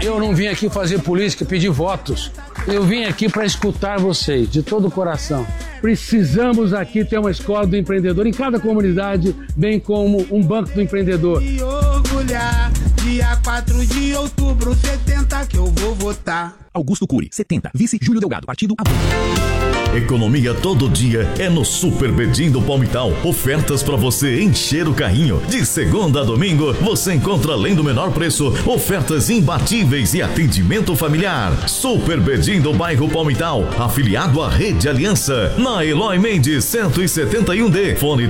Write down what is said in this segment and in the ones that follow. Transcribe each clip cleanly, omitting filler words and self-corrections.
Eu não vim aqui fazer política, pedir votos. Eu vim aqui para escutar vocês, de todo o coração. Precisamos aqui ter uma escola do empreendedor em cada comunidade, bem como um banco do empreendedor. E orgulhar, dia 4 de outubro, 70 que eu vou votar. Augusto Cury, 70. Vice Júlio Delgado, partido Avante. Economia todo dia é no Super Bedim do Palmital. Ofertas para você encher o carrinho. De segunda a domingo, você encontra, além do menor preço, ofertas imbatíveis e atendimento familiar. Super Bedim do bairro Palmital, afiliado à Rede Aliança, na Eloy Mendes 171D, fone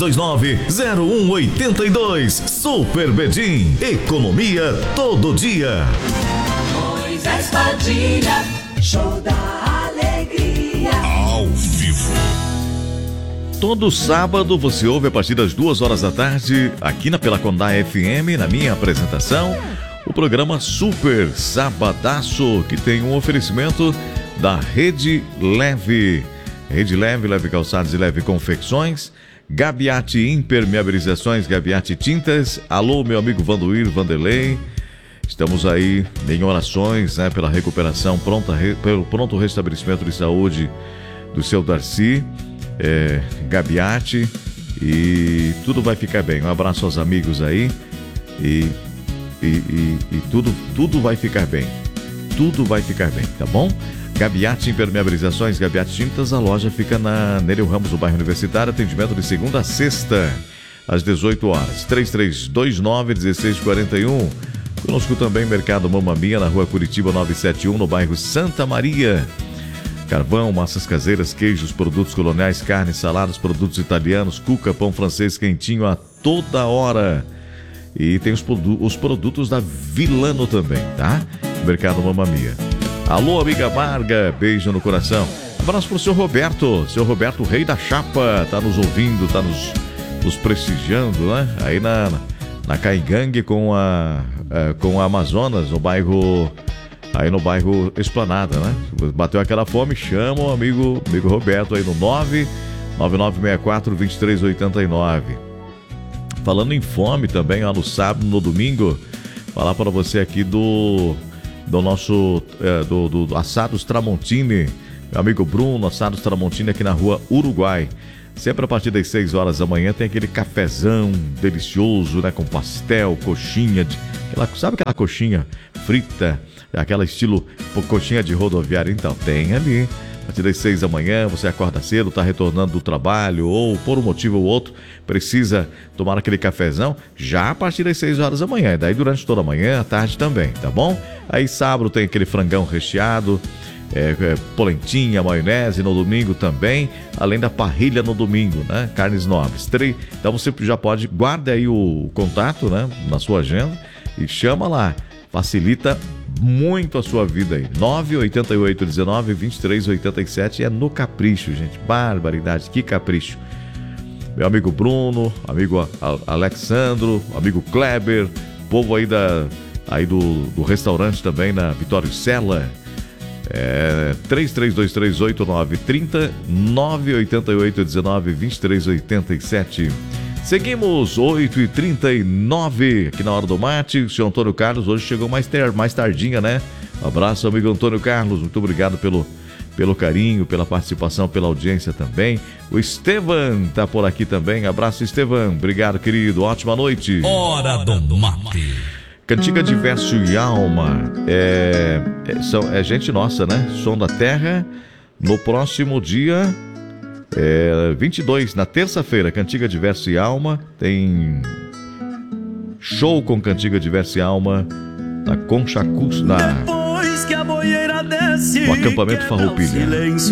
3329-0182. Super Bedim, economia todo dia. Moisés Padilha, show da alegria. Ao vivo. Todo sábado você ouve a partir das 2 da tarde, aqui na Pelacondá FM, na minha apresentação, o programa Super Sabadaço, que tem um oferecimento da Rede Leve. Rede Leve, Leve Calçados e Leve Confecções, Gabiati Impermeabilizações, Gabiati Tintas. Alô, meu amigo Vanderlei. Estamos aí em orações, né, pela recuperação, pelo pronto restabelecimento de saúde do seu Darcy, Gabiati, e tudo vai ficar bem. Um abraço aos amigos aí e tudo vai ficar bem. Tudo vai ficar bem, tá bom? Gabiati Impermeabilizações, Gabiati Tintas, a loja fica na Nereu Ramos, no bairro Universitário, atendimento de segunda a sexta, às 18 horas. 3329-1641. Conosco também Mercado Mamma Mia, na rua Curitiba 971, no bairro Santa Maria. Carvão, massas caseiras, queijos, produtos coloniais, carnes, saladas, produtos italianos, cuca, pão francês quentinho a toda hora. E tem os produtos da Vilano também, tá? Mercado Mamma Mia. Alô, amiga Marga, beijo no coração. Abraço pro seu Roberto, rei da chapa, tá nos ouvindo, tá nos prestigiando, né? Aí na Caigangue com a Amazonas, no bairro Esplanada, né? Bateu aquela fome, chama o amigo Roberto aí no 99964-2389. Falando em fome também, ó, no sábado, no domingo, falar para você aqui do nosso do Assados Tramontini, meu amigo Bruno, Assados Tramontini aqui na rua Uruguai. Sempre a partir das 6 horas da manhã tem aquele cafezão delicioso, né? Com pastel, coxinha, sabe aquela coxinha frita, aquela estilo coxinha de rodoviária? Então, tem ali. A partir das 6 da manhã, você acorda cedo, está retornando do trabalho, ou por um motivo ou outro, precisa tomar aquele cafezão, já a partir das 6 horas da manhã. E daí durante toda a manhã, à tarde também, tá bom? Aí sábado tem aquele frangão recheado, polentinha, maionese no domingo também, além da parrilha no domingo, né? Carnes nobres. Então você já pode, guarda aí o contato, né, na sua agenda e chama lá, facilita muito a sua vida aí. 98819-2387 é no Capricho, gente. Barbaridade, que capricho. Meu amigo Bruno, amigo Alexandro, amigo Kleber, povo aí do restaurante também na Vitório Sela. 33238930 988192387. Seguimos 8h39 aqui na Hora do Mate. O senhor Antônio Carlos hoje chegou mais tardinha, né? Um abraço, amigo Antônio Carlos, muito obrigado pelo carinho, pela participação, pela audiência também. O Estevam tá por aqui também. Abraço, Estevam, obrigado, querido, ótima noite. Hora do Mate. Cantiga de Verso e Alma é gente nossa, né? Som da Terra. No próximo dia 22, na terça-feira, Cantiga de Verso e Alma. Tem show com Cantiga de Verso e Alma na Concha Acústica, no acampamento Farroupilha.